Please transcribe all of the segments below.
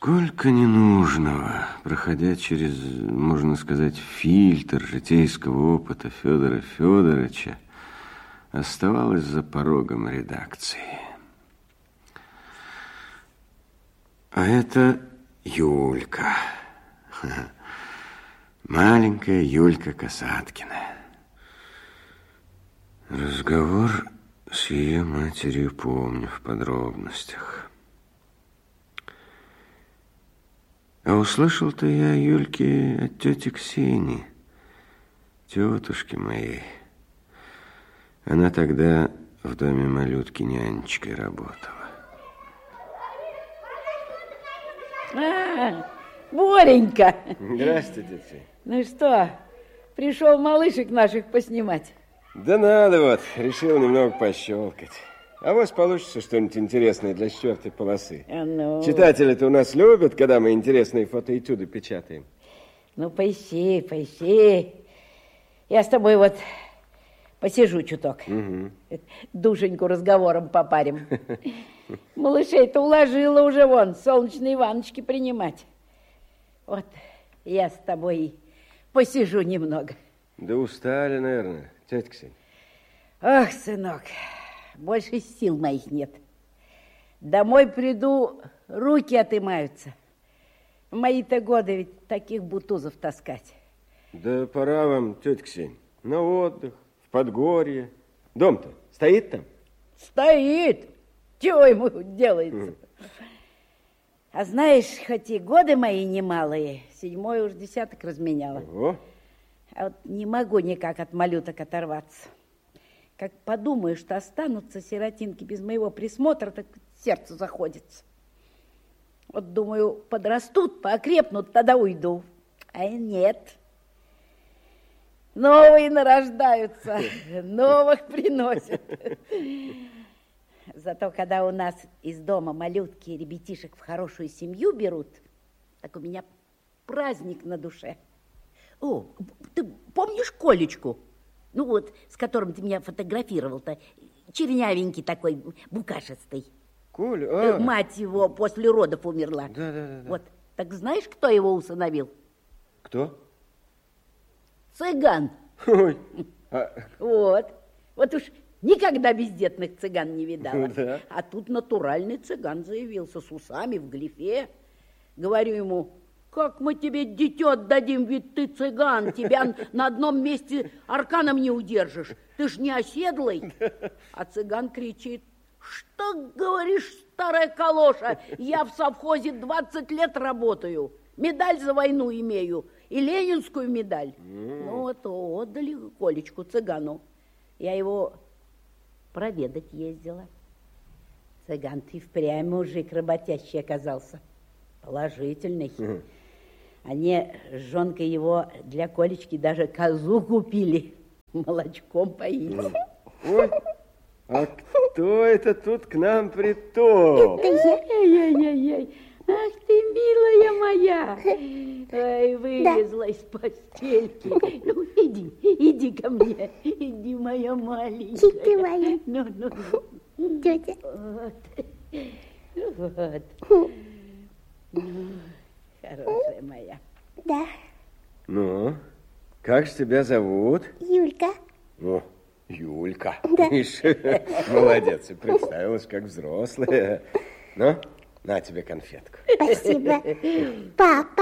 Сколько ненужного, проходя через, можно сказать, фильтр житейского опыта Федора Федоровича, оставалось за порогом редакции. А это Юлька. Маленькая Юлька Касаткина. Разговор с ее матерью помню в подробностях. А услышал-то я, Юльки, от тети Ксении, тетушки моей. Она тогда в доме малютки нянечкой работала. Боренька! Здравствуйте, тетя. Ну что, пришел малышек наших поснимать? Да надо вот, решил немного пощелкать. А у вас получится что-нибудь интересное для четвертой полосы? Ну... Читатели-то у нас любят, когда мы интересные фотоэтюды печатаем. Ну, поищи, поищи. Я с тобой вот посижу чуток. Угу. Душеньку разговором попарим. Малышей-то уложила уже вон солнечные ванночки принимать. Вот я с тобой посижу немного. Да устали, наверное, тетя Ксения. Ох, сынок, больше сил моих нет. Домой приду, руки отымаются. В мои-то годы ведь таких бутузов таскать. Да пора вам, тетя Ксения, на отдых, в Подгорье. Дом-то стоит там? Стоит. Чего ему делается? А знаешь, хоть и годы мои немалые, 7-й уж десяток разменяла. Ого. А вот не могу никак от малюток оторваться. Как подумаю, что останутся сиротинки без моего присмотра, так сердце заходится. Вот думаю, подрастут, поокрепнут, тогда уйду. А нет. Новые нарождаются, новых приносят. Зато когда у нас из дома малютки и ребятишек в хорошую семью берут, так у меня праздник на душе. О, ты помнишь Колечку? Ну вот, с которым ты меня фотографировал-то. Чернявенький такой, букашистый. Коля, Мать его после родов умерла. Да. Вот, так знаешь, кто его усыновил? Кто? Цыган. Ой. Вот уж никогда бездетных цыган не видала. Да. А тут натуральный цыган заявился с усами в глифе. Говорю ему: как мы тебе дитё отдадим, ведь ты цыган, тебя на одном месте арканом не удержишь, ты ж не оседлый. А цыган кричит: что говоришь, старая калоша, я в совхозе 20 лет работаю, медаль за войну имею и ленинскую медаль. Ну вот отдали Колечку цыгану. Я его проведать ездила. Цыган, ты впрямь мужик работящий оказался, положительный. Они с жонкой его для Колечки даже козу купили, молочком поить. Ой, а кто это тут к нам притоп? Ай-яй-яй, ах ты, милая моя. Ой, вылезла из постельки. Ну, иди ко мне, иди, моя маленькая. Ты моя. Ну. Тетя. Вот. Хорошая моя. Да. Ну, как же тебя зовут? Юлька. О, Юлька. Да. Ишь, молодец, и представилась как взрослая. Ну, на тебе конфетку. Спасибо. Папа?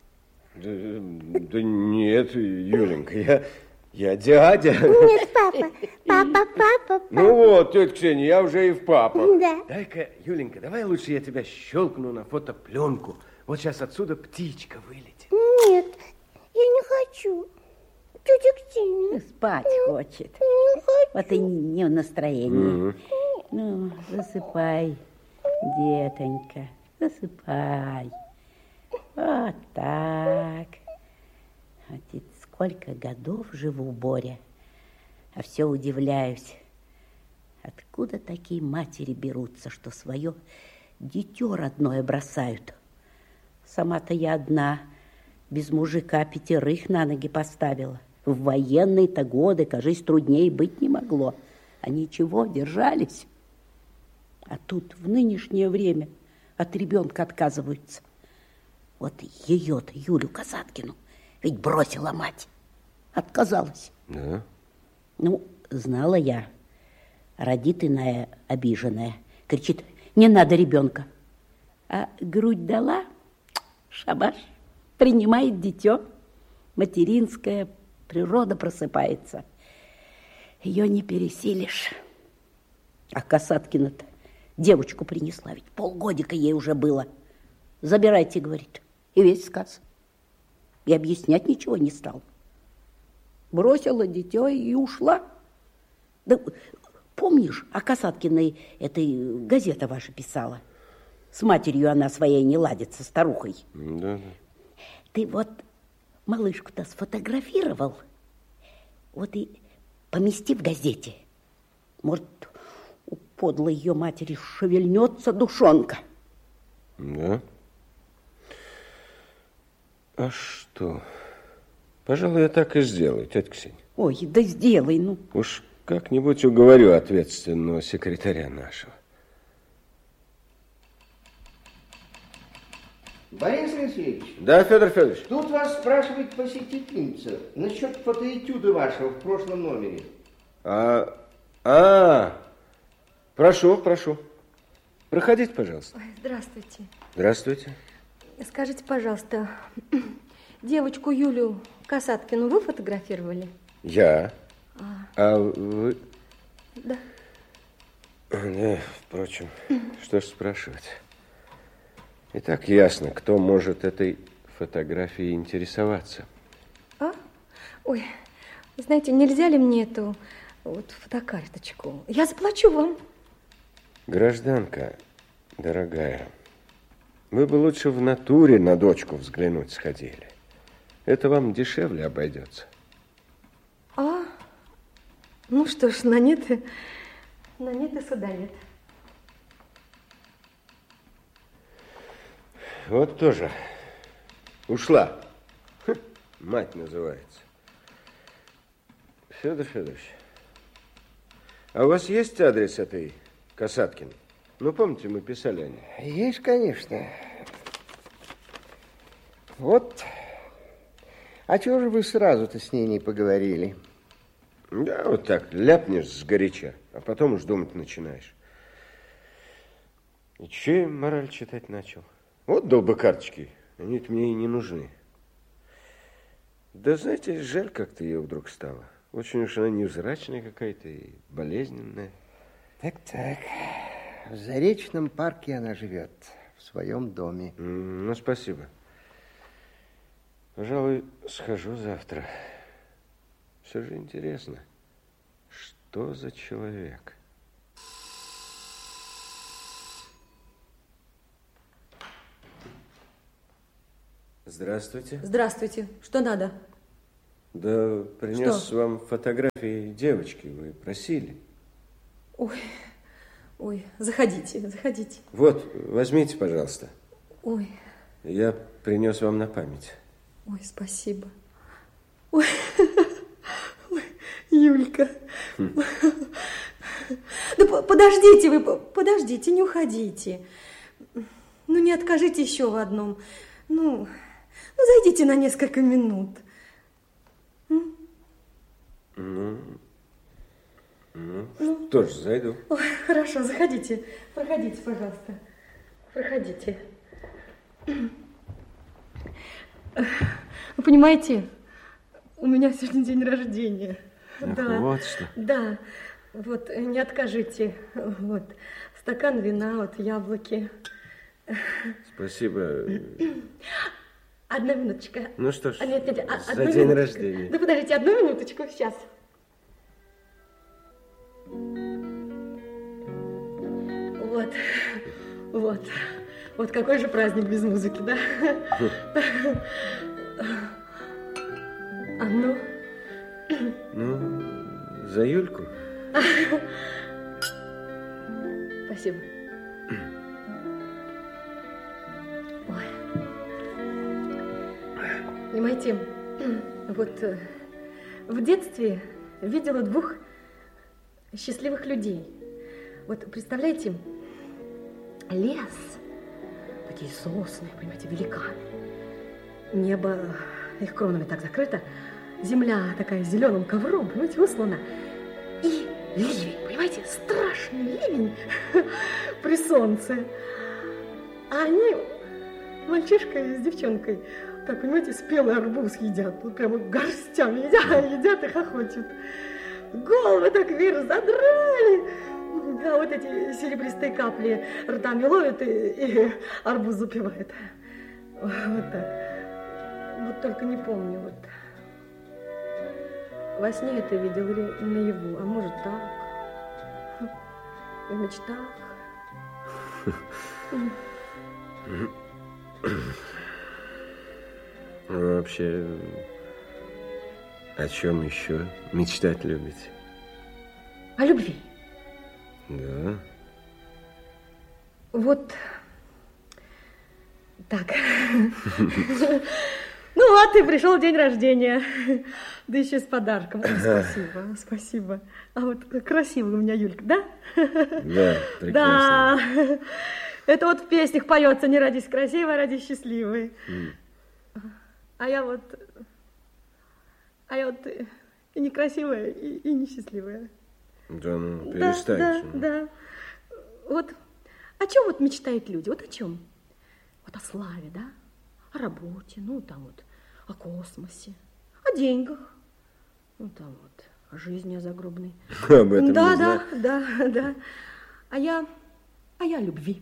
Да нет, Юленька, я дядя. Нет, папа. Папа. Ну вот, тетя Ксения, я уже и в папа. Да. Дай-ка, Юленька, давай лучше я тебя щелкну на фотопленку. Вот сейчас отсюда птичка вылетит. Нет, я не хочу. Тетя Ксения. Спать хочет. Не хочу. Вот и не в настроении. Ну, засыпай, детонька, засыпай. Вот так. Вот и сколько годов живу в Боре, а все удивляюсь. Откуда такие матери берутся, что свое дитё родное бросают? Сама-то я одна, без мужика 5 на ноги поставила. В военные-то годы, кажись, труднее быть не могло. А ничего, держались. А тут в нынешнее время от ребенка отказываются. Вот ее-то, Юлю Касаткину, ведь бросила мать. Отказалась. Да? Ну, знала я. Родит иная обиженная. Кричит, не надо ребенка. А грудь дала, шабаш, принимает дитё. Материнская природа просыпается. Ее не пересилишь. А Касаткина-то девочку принесла, ведь полгодика ей уже было. Забирайте, говорит, и весь сказ. И объяснять ничего не стал. Бросила дитё и ушла. Да, помнишь, о Касаткиной этой газета ваша писала? С матерью она своей не ладится, старухой. Да. Ты вот малышку-то сфотографировал, вот и помести в газете. Может, у подлой ее матери шевельнется душонка. Да? А что? Пожалуй, я так и сделаю, тетя Ксения. Ой, да сделай, ну. Уж как-нибудь уговорю ответственного секретаря нашего. Борис Алексеевич. Да, Федор Федорович. Тут вас спрашивает посетительница насчет фотоэтюда вашего в прошлом номере. Прошу. Проходите, пожалуйста. Ой, здравствуйте. Здравствуйте. Скажите, пожалуйста, девочку Юлю Касаткину вы фотографировали? Я. А вы? Да. Да, впрочем, что ж спрашивать. И так ясно, кто может этой фотографией интересоваться. Ой, знаете, нельзя ли мне эту вот фотокарточку? Я заплачу вам. Гражданка, дорогая, вы бы лучше в натуре на дочку взглянуть сходили. Это вам дешевле обойдется. Ну что ж, на нет и суда нет. Вот тоже ушла. Мать называется. Федор Федорович, а у вас есть адрес этой Касаткиной? Ну, помните, мы писали о ней. Есть, конечно. Вот. А чего же вы сразу-то с ней не поговорили? Да, вот так, ляпнешь сгоряча, а потом уж думать начинаешь. И че я мораль читать начал? Вот дал бы карточки, они-то мне и не нужны. Да, знаете, жаль как-то ее вдруг стало. Очень уж она невзрачная какая-то и болезненная. Так. В Заречном парке она живет, в своем доме. Ну, спасибо. Пожалуй, схожу завтра. Все же интересно, что за человек? Здравствуйте. Здравствуйте. Что надо? Да принес Что? вам фотографии девочки, вы просили. Ой, заходите. Вот, возьмите, пожалуйста. Ой, Я принес вам на память. ой, спасибо. Ой, Юлька. Да подождите, не уходите. Ну, не откажите еще в одном. Ну, зайдите на несколько минут. Тоже зайду. Ой, хорошо, заходите. Проходите, пожалуйста. Проходите. Вы понимаете, у меня сегодня день рождения. Ах, Да. вот что. Да. Вот, не откажите. Вот, стакан вина, вот, яблоки. Спасибо. Одна минуточка. Ну что ж, Нет, за одну день минуточку. рождения. Да подождите, одну минуточку, сейчас. Вот какой же праздник без музыки, да? А ну? Ну, за Юльку. Спасибо. Ой. Понимаете, вот в детстве видела двух счастливых людей. Вот представляете, лес, такие сосны, понимаете, великаны. Небо их кронами так закрыто, земля такая зеленым ковром, понимаете, услана. И ливень, понимаете, страшный ливень при солнце. А они, мальчишка с девчонкой, так, понимаете, спелый арбуз едят. Вот прямо горстями едят и хохочут. Головы так вверх задрали. А вот эти серебристые капли ртами ловят и арбуз запивает. Вот так. Вот только не помню, вот. Во сне это видел или наяву, а может так. В мечтах. Вы вообще о чем еще мечтать любите? О любви. Да. Вот так. Ну вот, и пришел день рождения. Да еще с подарком. Спасибо, спасибо. А вот красивая у меня Юлька, да? Да, прекрасно. Да. Это вот в песнях поется: не родись красивой, а родись счастливой. А я вот и некрасивая, и несчастливая. Да, ну, перестаньте. Да. Вот о чем вот мечтают люди? Вот о чем? Вот о славе, да? О работе, ну, там вот, о космосе, о деньгах, ну, там вот, о жизни загробной. Об этом не знаю. Да. А я любви.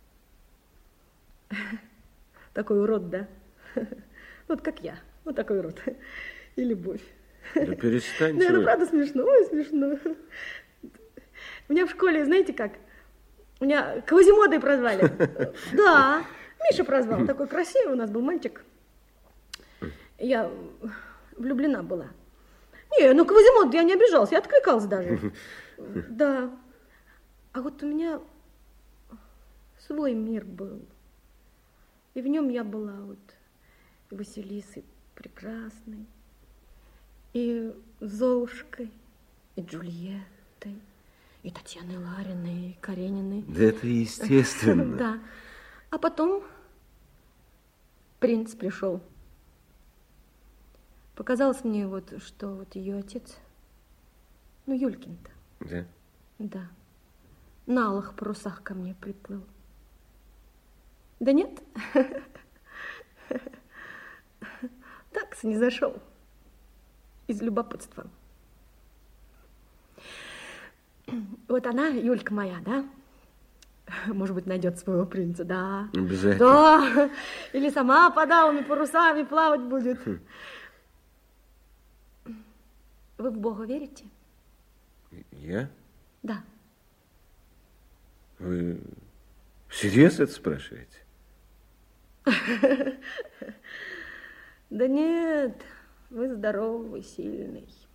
Такой урод, да? Вот как я, вот такой урод. И любовь. Да перестаньте. Да, это правда смешно, ой, смешно. Меня в школе, знаете как? Меня Квазимодой прозвали. Да, Миша прозвал. Такой красивый у нас был мальчик. Я влюблена была. Не, ну Квазимод я не обижалась, я откликалась даже. Да. А вот у меня свой мир был. И в нем я была вот и Василисой прекрасной, и Золушкой, и Джульеттой, и Татьяной Лариной, и Карениной. Да это естественно. Да. А потом принц пришел. Показалось мне вот, что вот ее отец, ну, Юлькин-то. Да? Да. На алых парусах ко мне приплыл. Да нет? Так снизошел. Из любопытства. Вот она, Юлька моя, да? Может быть, найдет своего принца, да. Обязательно. Да. Или сама под алыми парусами плавать будет. Вы в Бога верите? Я? Да. Вы всерьез это спрашиваете? Да нет, вы здоровый, сильный.